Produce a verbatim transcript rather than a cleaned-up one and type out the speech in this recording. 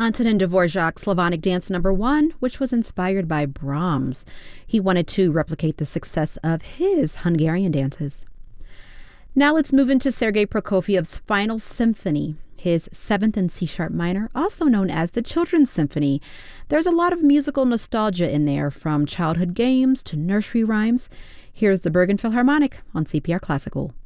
Antonin Dvorak's Slavonic Dance Number One, which was inspired by Brahms. He wanted to replicate the success of his Hungarian dances. Now let's move into Sergei Prokofiev's Final Symphony, his seventh in C-sharp minor, also known as the Children's Symphony. There's a lot of musical nostalgia in there, from childhood games to nursery rhymes. Here's the Bergen Philharmonic on C P R Classical.